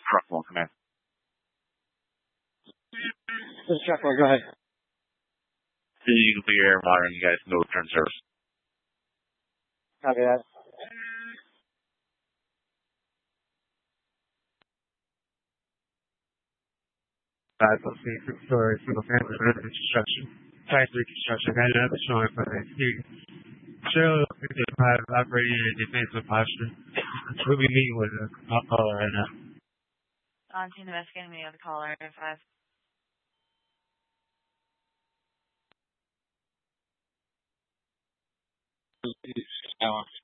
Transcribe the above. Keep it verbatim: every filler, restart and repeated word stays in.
Truck one, command. This is truck one, go ahead. See, you can figure air modern, you guys know return service. Copy that. Five plus eight, six story, single family residential construction. Factory construction, had another showing for the exterior. Cheryl, fifty-five, operating in a defensive posture. We'll be meeting with a caller right now. On to investigating me of the caller, five. Hour.